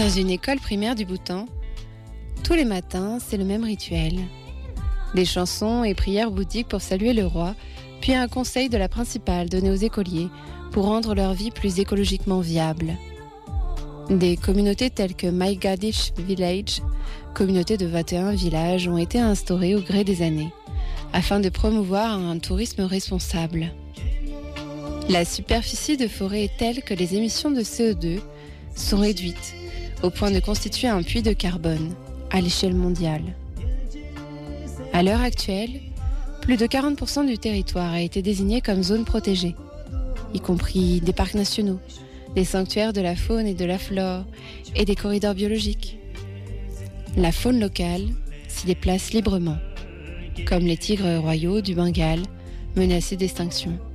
Dans une école primaire du Bhoutan, tous les matins, c'est le même rituel. Des chansons et prières bouddhiques pour saluer le roi, puis un conseil de la principale donné aux écoliers pour rendre leur vie plus écologiquement viable. Des communautés telles que Maigadish Village, communauté de 21 villages, ont été instaurées au gré des années, afin de promouvoir un tourisme responsable. La superficie de forêt est telle que les émissions de CO2 sont réduites, au point de constituer un puits de carbone à l'échelle mondiale. À l'heure actuelle, plus de 40% du territoire a été désigné comme zone protégée, y compris des parcs nationaux, des sanctuaires de la faune et de la flore et des corridors biologiques. La faune locale s'y déplace librement, comme les tigres royaux du Bengale menacés d'extinction.